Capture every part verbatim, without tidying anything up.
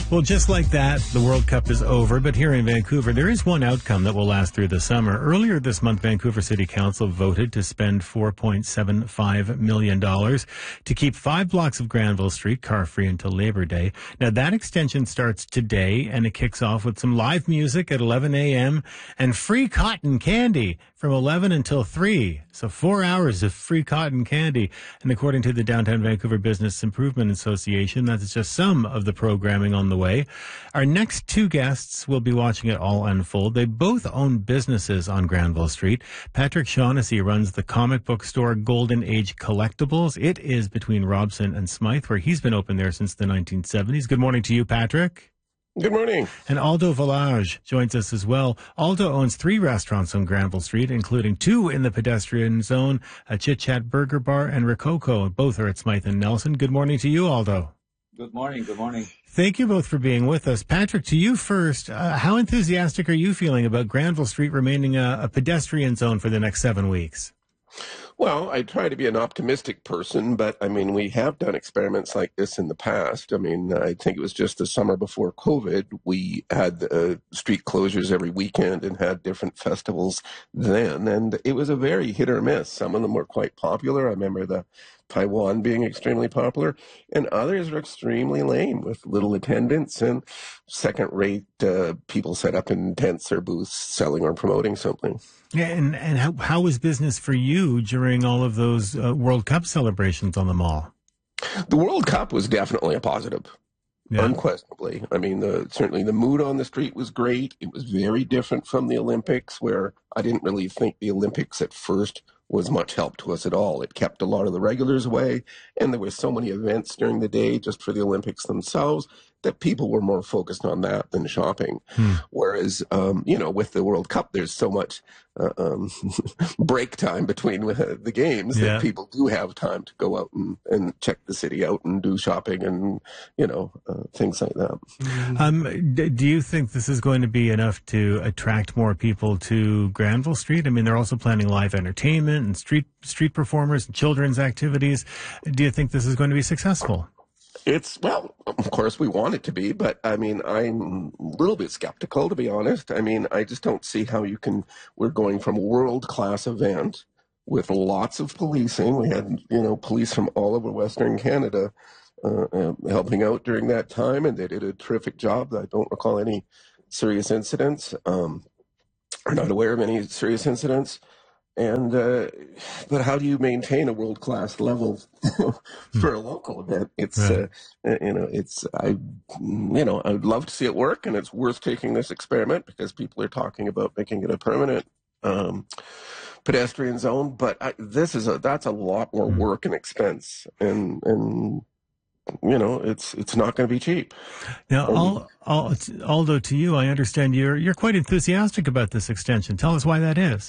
Well, just like that, the World Cup is over, but here in Vancouver, there is one outcome that will last through the summer. Earlier this month, Vancouver City Council voted to spend four point seven five million dollars to keep five blocks of Granville Street car-free until Labor Day. Now, that extension starts today, and it kicks off with some live music at eleven a.m. and free cotton candy from eleven until three. So four hours of free cotton candy. And according to the Downtown Vancouver Business Improvement Association, that's just some of the programming on the way. Our next two guests will be watching it all unfold. They both own businesses on Granville Street. Patrick Shaughnessy runs the comic book store Golden Age Collectibles. It is between Robson and Smythe, where he's been open there since the nineteen seventies. Good morning to you, Patrick. Good morning. And Aldo Village joins us as well. Aldo owns three restaurants on Granville Street, including two in the pedestrian zone, a Chit Chat Burger Bar and Rococo. Both are at Smythe and Nelson. Good morning to you, Aldo. Good morning. Good morning. Thank you both for being with us. Patrick, to you first. Uh, how enthusiastic are you feeling about Granville Street remaining a, a pedestrian zone for the next seven weeks? Well, I try to be an optimistic person, but I mean, we have done experiments like this in the past. I mean, I think it was just the summer before COVID. We had uh, street closures every weekend and had different festivals then, and it was a very hit or miss. Some of them were quite popular. I remember the Taiwan being extremely popular, and others are extremely lame with little attendance and second-rate uh, people set up in tents or booths selling or promoting something. Yeah, and and how how was business for you during all of those uh, World Cup celebrations on the mall? The World Cup was definitely a positive. Yeah. Unquestionably. I mean, the, certainly the mood on the street was great. It was very different from the Olympics, where I didn't really think the Olympics at first was much help to us at all. It kept a lot of the regulars away, and there were so many events during the day just for the Olympics themselves that people were more focused on that than shopping. Hmm. Whereas, um, you know, with the World Cup, there's so much uh, um, break time between uh, the games yeah. that people do have time to go out and, and check the city out and do shopping and, you know, uh, things like that. Um, d- do you think this is going to be enough to attract more people to Granville Street? I mean, they're also planning live entertainment and street street performers and children's activities. Do you think this is going to be successful? It's, well, of course we want it to be, but I mean, I'm a little bit skeptical, to be honest. I mean, I just don't see how you can, we're going from a world-class event with lots of policing. We had, you know, police from all over Western Canada uh, uh, helping out during that time, and they did a terrific job. I don't recall any serious incidents. Um, I'm not aware of any serious incidents. And, uh, but how do you maintain a world-class level for a local event? It's, right. uh, you know, it's, I, you know, I'd love to see it work, and it's worth taking this experiment because people are talking about making it a permanent, um, pedestrian zone. But I, this is a, that's a lot more work and expense, and, and, you know, it's, it's not going to be cheap. Now, um, Aldo, to you, I understand you're, you're quite enthusiastic about this extension. Tell us why that is.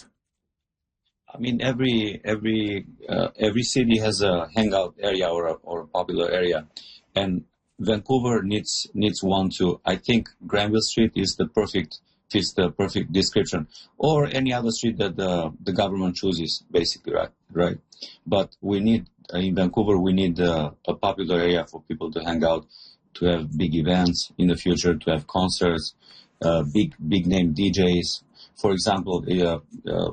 I mean, every every uh, every city has a hangout area or a, or a popular area, and Vancouver needs needs one too. I think Granville Street is the perfect fits the perfect description, or any other street that the the government chooses, basically, right? Right. But we need uh, in Vancouver we need uh, a popular area for people to hang out, to have big events in the future, to have concerts, uh, big big name D Js. For example, uh, uh,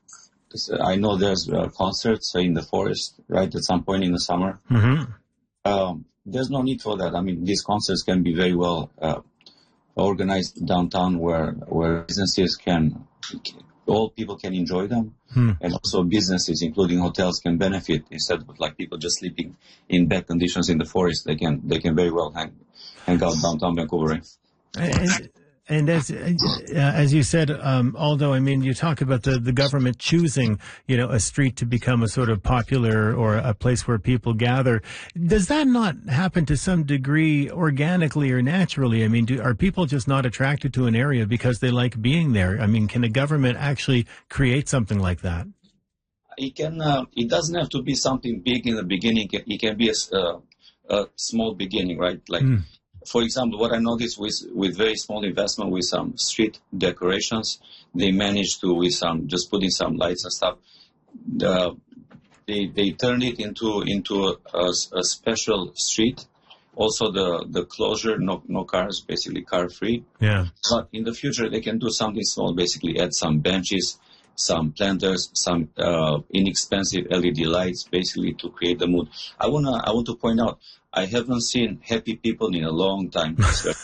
I know there's uh, concerts in the forest, right, at some point in the summer. Mm-hmm. Um, there's no need for that. I mean, these concerts can be very well uh, organized downtown where where businesses can, all people can enjoy them. Hmm. And also businesses, including hotels, can benefit instead of like people just sleeping in bad conditions in the forest. They can they can very well hang, hang out downtown Vancouver. And, And as uh, as you said, um, Aldo, I mean, you talk about the, the government choosing, you know, a street to become a sort of popular or a place where people gather. Does that not happen to some degree organically or naturally? I mean, do, are people just not attracted to an area because they like being there? I mean, can a government actually create something like that? It can. Uh, it doesn't have to be something big in the beginning. It can be a, uh, a small beginning, right? Like. Mm. For example, what I noticed with, with very small investment with some street decorations, they managed to, with some, just putting some lights and stuff, uh, they, they turned it into, into a, a special street Also, the the closure, no no cars, basically car free. Yeah. But in the future, they can do something small. Basically, add some benches, some planters, some uh, inexpensive L E D lights, basically to create the mood. I wanna I want to point out, I haven't seen happy people in a long time.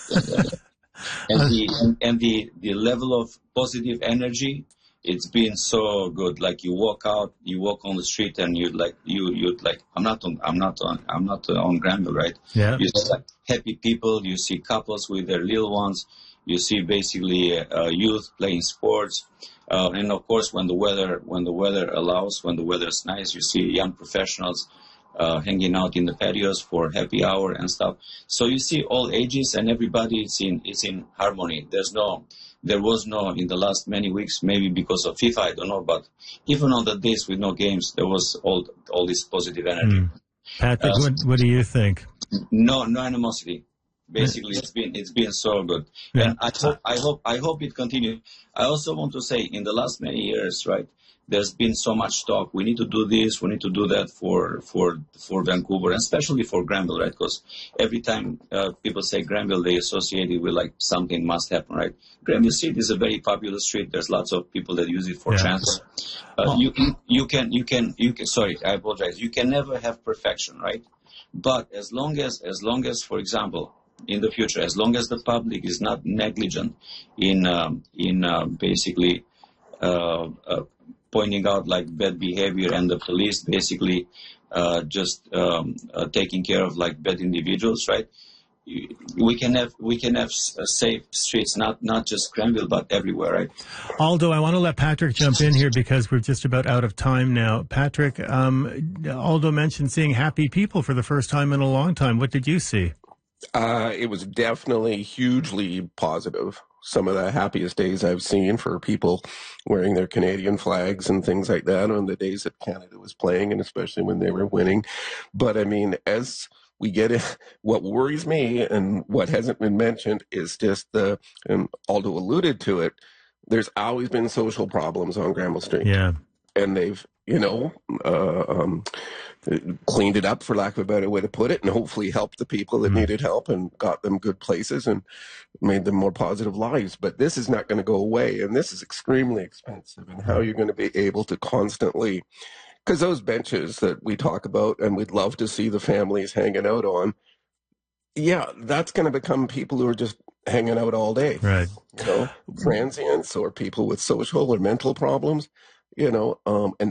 And the and, and the, the level of positive energy, it's been so good. Like you walk out, you walk on the street, and you like you you like I'm not on I'm not on I'm not on Granville, right? Yeah. You see like happy people. You see couples with their little ones. You see basically uh, youth playing sports, uh, and of course when the weather when the weather allows, when the weather is nice, you see young professionals uh, hanging out in the patios for happy hour and stuff. So you see all ages and everybody is in is in harmony. There's no, there was no in the last many weeks, maybe because of FIFA, I don't know, but even on the days with no games, there was all all this positive energy. Mm. Patrick, uh, what what do you think? No, no animosity. Basically, it's been it's been so good, yeah. And I hope I hope I hope it continues. I also want to say, in the last many years, right, there's been so much talk. We need to do this, we need to do that for for for Vancouver, and especially for Granville, right? Because every time uh, people say Granville, they associate it with like something must happen, right? Granville Street is a very popular street. There's lots of people that use it for yeah. transit. Uh, oh. You you can you can you can. Sorry, I apologize. You can never have perfection, right? But as long as as long as, for example, in the future, as long as the public is not negligent in um, in uh, basically uh, uh, pointing out like bad behavior, and the police basically uh, just um, uh, taking care of like bad individuals, right? We can have we can have safe streets, not not just Granville, but everywhere, right? Aldo, I want to let Patrick jump in here because we're just about out of time now. Patrick, um, Aldo mentioned seeing happy people for the first time in a long time. What did you see? Uh, it was definitely hugely positive. Some of the happiest days I've seen for people wearing their Canadian flags and things like that on the days that Canada was playing, and especially when they were winning. But I mean, as we get it, what worries me and what hasn't been mentioned is just the, and Aldo alluded to it, there's always been social problems on Granville Street. Yeah. And they've, you know, uh, um, cleaned it up, for lack of a better way to put it, and hopefully helped the people that mm. needed help and got them good places and made them more positive lives. But this is not going to go away, and this is extremely expensive. And how you're going to be able to constantly, because those benches that we talk about and we'd love to see the families hanging out on, yeah, that's going to become people who are just hanging out all day. Right. You know, transients or people with social or mental problems, you know, um, and